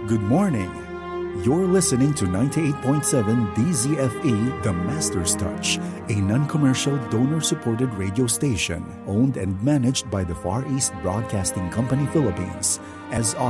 Good morning. You're listening to 98.7 DZFE The Master's Touch, a non-commercial donor-supported radio station owned and managed by the Far East Broadcasting Company Philippines. As